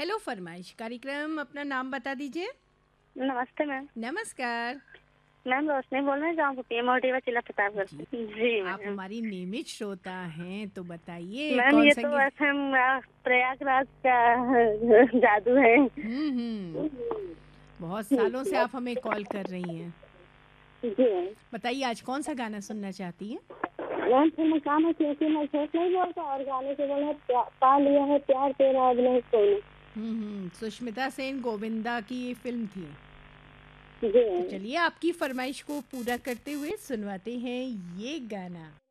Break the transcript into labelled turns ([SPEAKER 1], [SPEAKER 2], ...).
[SPEAKER 1] Hello फरमाइश कार्यक्रम, अपना नाम बता दीजिए।
[SPEAKER 2] नमस्ते मैम।
[SPEAKER 1] नमस्कार
[SPEAKER 2] मैम रोशनी बोल रहे हैं, गाँव मोटिवा जिला प्रतापगढ़
[SPEAKER 1] जी।
[SPEAKER 2] से। जी
[SPEAKER 1] आप
[SPEAKER 2] मैम।
[SPEAKER 1] हमारी नियमित श्रोता हैं, तो बताइए
[SPEAKER 2] मैम
[SPEAKER 1] कौन
[SPEAKER 2] ये तो
[SPEAKER 1] संगीत।
[SPEAKER 2] एफएम प्रयागराज का जादू है।
[SPEAKER 1] हम्म। बहुत
[SPEAKER 2] जी
[SPEAKER 1] सालों से आप हमें कॉल कर रही हैं।
[SPEAKER 2] मैम।
[SPEAKER 1] बताइए आज कौन सा गाना सुनना चाहती हैं।
[SPEAKER 2] मैम फिर मैं काम है क्योंकि मैं झूठ नहीं बोलता और गाने से बोला पा लिया है प्यार तेरा अब नहीं कोई।
[SPEAKER 1] सुष्मिता सेन गोविंदा की ये फिल्म थी।
[SPEAKER 2] जी
[SPEAKER 1] तो
[SPEAKER 2] मैम।
[SPEAKER 1] चलिए आपकी फरमाइश को पूरा करते हुए सुनवाते हैं ये गाना।